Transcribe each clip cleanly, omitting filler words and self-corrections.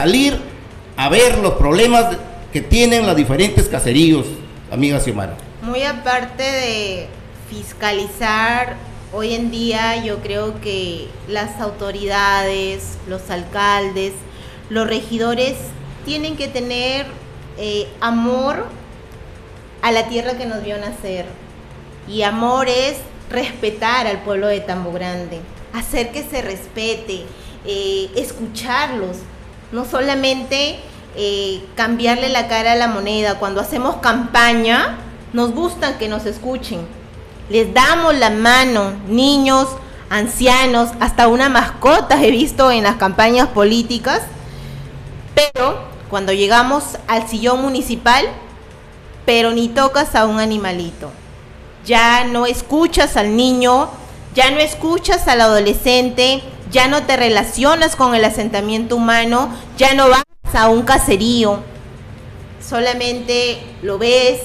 salir a ver los problemas que tienen los diferentes caseríos, amiga Xiomara. Muy aparte de fiscalizar, hoy en día yo creo que las autoridades, los alcaldes, los regidores tienen que tener amor a la tierra que nos vio nacer. Y amor es respetar al pueblo de Tambo Grande, hacer que se respete, escucharlos, no solamente cambiarle la cara a la moneda. Cuando hacemos campaña, nos gusta que nos escuchen. Les damos la mano, niños, ancianos, hasta una mascota he visto en las campañas políticas, pero cuando llegamos al sillón municipal, pero ni tocas a un animalito. Ya no escuchas al niño, ya no escuchas al adolescente, ya no te relacionas con el asentamiento humano, ya no vas a un caserío, solamente lo ves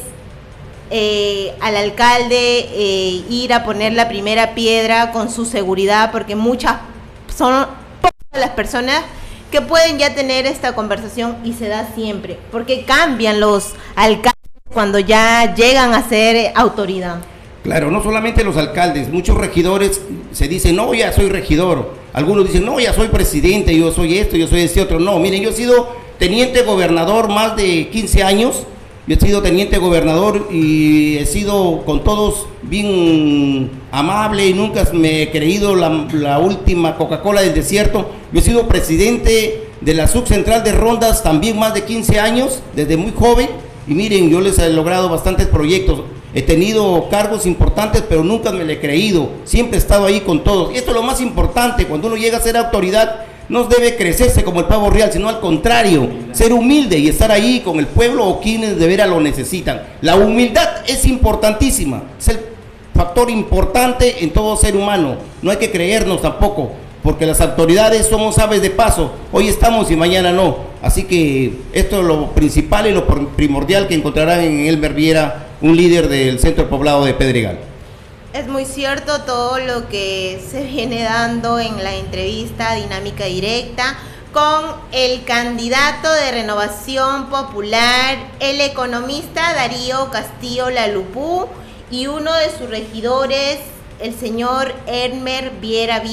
al alcalde ir a poner la primera piedra con su seguridad, porque son pocas las personas que pueden ya tener esta conversación, y se da siempre, porque cambian los alcaldes cuando ya llegan a ser autoridad. Claro, no solamente los alcaldes, muchos regidores se dicen, no, ya soy regidor. Algunos dicen, no, ya soy presidente, yo soy esto, yo soy este otro. No, miren, yo he sido teniente gobernador más de 15 años. Yo he sido teniente gobernador y he sido con todos bien amable y nunca me he creído la última Coca-Cola del desierto. Yo he sido presidente de la subcentral de Rondas también más de 15 años, desde muy joven. Y miren, yo les he logrado bastantes proyectos. He tenido cargos importantes, pero nunca me lo he creído. Siempre he estado ahí con todos. Y esto es lo más importante, cuando uno llega a ser autoridad, no debe crecerse como el pavo real, sino al contrario, ser humilde y estar ahí con el pueblo o quienes de veras lo necesitan. La humildad es importantísima, es el factor importante en todo ser humano. No hay que creernos tampoco, porque las autoridades somos aves de paso. Hoy estamos y mañana no. Así que esto es lo principal y lo primordial que encontrarán en Elmer Viera, un líder del centro poblado de Pedregal. Es muy cierto todo lo que se viene dando en la entrevista Dinámica Directa con el candidato de Renovación Popular, el economista Darío Castillo Lalupú, y uno de sus regidores, el señor Elmer Viera,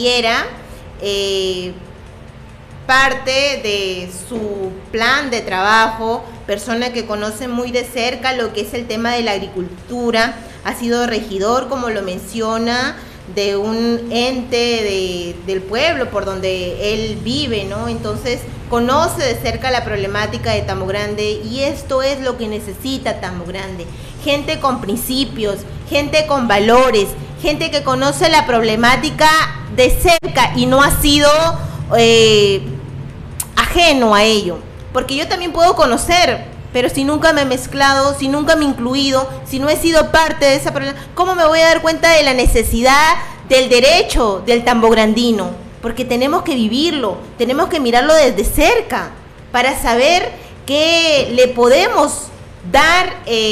parte de su plan de trabajo, persona que conoce muy de cerca lo que es el tema de la agricultura, ha sido regidor, como lo menciona, de un ente del pueblo por donde él vive, ¿no? Entonces conoce de cerca la problemática de Tambo Grande, y esto es lo que necesita Tambo Grande: gente con principios, gente con valores, gente que conoce la problemática de cerca y no ha sido ajeno a ello, porque yo también puedo conocer, pero si nunca me he mezclado, si nunca me he incluido, si no he sido parte de esa problemática, ¿cómo me voy a dar cuenta de la necesidad del derecho del tambograndino? Porque tenemos que vivirlo, tenemos que mirarlo desde cerca para saber qué le podemos dar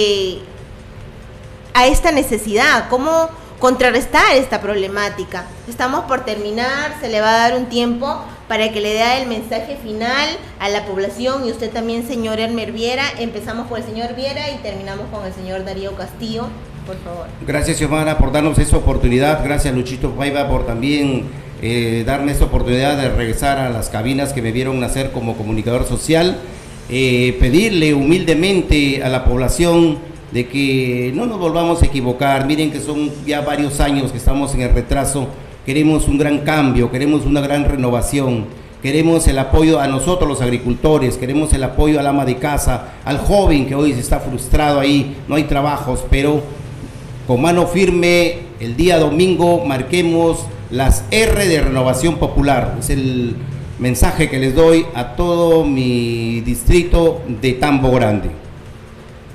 a esta necesidad, cómo contrarrestar esta problemática. Estamos por terminar, se le va a dar un tiempo para que le dé el mensaje final a la población, y usted también, señor Elmer Viera. Empezamos por el señor Viera y terminamos con el señor Darío Castillo, por favor. Gracias, Xiomara, por darnos esa oportunidad. Gracias, Luchito Paiva, por también darme esta oportunidad de regresar a las cabinas que me vieron nacer como comunicador social. Pedirle humildemente a la población de que no nos volvamos a equivocar. Miren que son ya varios años que estamos en el retraso. Queremos un gran cambio, queremos una gran renovación, queremos el apoyo a nosotros los agricultores, queremos el apoyo al ama de casa, al joven que hoy se está frustrado ahí, no hay trabajos, pero con mano firme el día domingo marquemos las R de Renovación Popular. Es el mensaje que les doy a todo mi distrito de Tambo Grande.